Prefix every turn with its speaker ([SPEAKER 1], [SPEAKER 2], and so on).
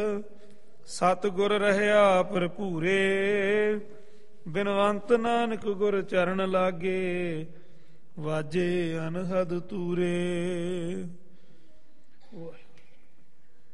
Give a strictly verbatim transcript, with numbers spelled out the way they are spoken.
[SPEAKER 1] ਸਤਿਗੁਰ ਰਹਿਆ ਭਰਪੂਰੇ, ਬਿਨਵੰਤ ਨਾਨਕ ਗੁਰ ਚਰਨ ਲਾਗੇ, ਵਾਜੇ ਅਨਹਦ ਤੂਰੇ। ਵਾਹਿਗੁਰੂ।